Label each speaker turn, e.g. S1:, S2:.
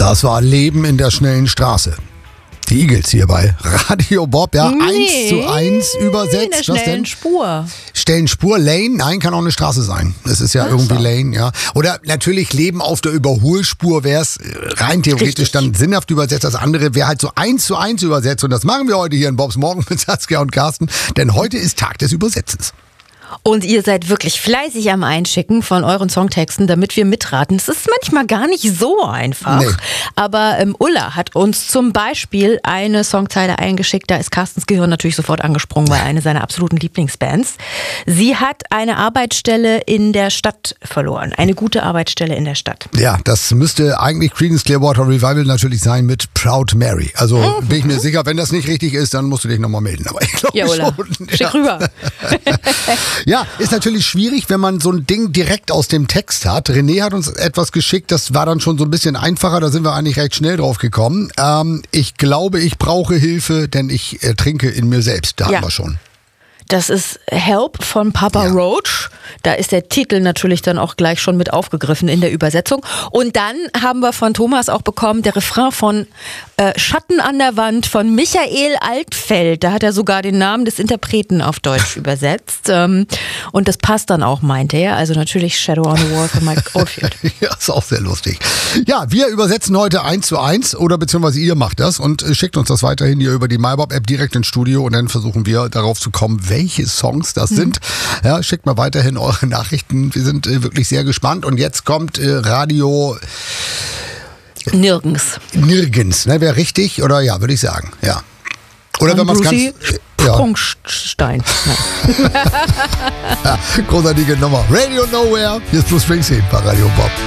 S1: Das war Leben in der schnellen Straße. Die Eagles hier bei Radio Bob, ja, 1:1 übersetzt.
S2: In der schnellen Spur.
S1: Stellen Spur, Lane, nein, kann auch eine Straße sein. Es ist ja irgendwie Lane, ja. Oder natürlich Leben auf der Überholspur wäre es rein theoretisch dann sinnhaft übersetzt. Das andere wäre halt so 1:1 übersetzt. Und das machen wir heute hier in Bobs Morgen mit Saskia und Carsten. Denn heute ist Tag des Übersetzens.
S2: Und ihr seid wirklich fleißig am Einschicken von euren Songtexten, damit wir mitraten. Es ist manchmal gar nicht so einfach. Nee. Aber Ulla hat uns zum Beispiel eine Songzeile eingeschickt. Da ist Carstens Gehirn natürlich sofort angesprungen, weil eine seiner absoluten Lieblingsbands. Sie hat eine Arbeitsstelle in der Stadt verloren. Eine gute Arbeitsstelle in der Stadt.
S1: Ja, das müsste eigentlich Creedence Clearwater Revival natürlich sein mit Proud Mary. Also bin ich mir sicher, wenn das nicht richtig ist, dann musst du dich nochmal melden. Aber ich glaube
S2: Ulla,
S1: schon.
S2: Schick rüber.
S1: Ja, ist natürlich schwierig, wenn man so ein Ding direkt aus dem Text hat. René hat uns etwas geschickt, das war dann schon so ein bisschen einfacher, da sind wir eigentlich recht schnell drauf gekommen. Ich glaube, ich brauche Hilfe, denn ich ertrinke in mir selbst. Da haben wir schon.
S2: Das ist Help von Papa Roach. Da ist der Titel natürlich dann auch gleich schon mit aufgegriffen in der Übersetzung. Und dann haben wir von Thomas auch bekommen, der Refrain von Schatten an der Wand von Michael Altfeld. Da hat er sogar den Namen des Interpreten auf Deutsch übersetzt. Und das passt dann auch, meinte er. Also natürlich Shadow on the Wall von Mike Oldfield.
S1: Ja, ist auch sehr lustig. Ja, wir übersetzen heute 1:1 oder beziehungsweise ihr macht das und schickt uns das weiterhin hier über die MyBob-App direkt ins Studio und dann versuchen wir darauf zu kommen, welche Songs das sind. Ja, schickt mal weiterhin eure Nachrichten. Wir sind wirklich sehr gespannt. Und jetzt kommt Radio...
S2: Nirgends.
S1: Nirgends, ne? Wäre richtig? Oder ja, würde ich sagen. Ja. Oder
S2: von
S1: wenn man es ganz...
S2: Sprungstein.
S1: Ja, großartige Nummer. Radio Nowhere. Hier ist Bruce Springsteen bei Radio Bob.